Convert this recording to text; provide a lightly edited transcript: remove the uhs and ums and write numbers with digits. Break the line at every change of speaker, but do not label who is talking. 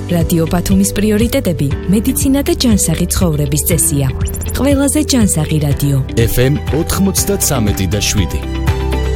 რადიო ბათუმის პრიორიტეტები მედიცინა და ჯანსაღი ცხოვრების წესია. ყველაზე ჯანსაღი რადიო.
FM 93.7.